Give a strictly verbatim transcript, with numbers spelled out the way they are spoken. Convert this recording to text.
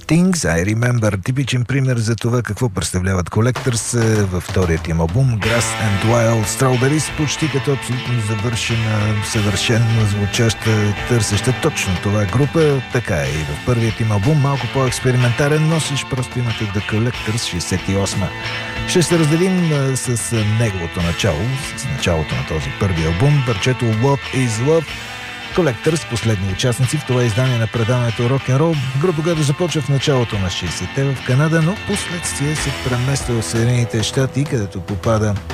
Things I Remember. Типичен пример за това какво представляват Collectors във вторият им албум Grass and Wild Strawberries, почти като абсолютно завършена, съвършенно звучаща, търсеща точно това група. Така е и в първият им албум, малко по-експериментален, носиш просто имате The Collectors шейсет и осма. Ще се разделим а, с а, неговото начало, с началото на този първи албум, парчето What is Love. Collectors, последни участници в това издание на предаването Rock and Roll, грубо говоря започва в началото на шейсетте в Канада, но последствие се премества в Съединените щати, където попада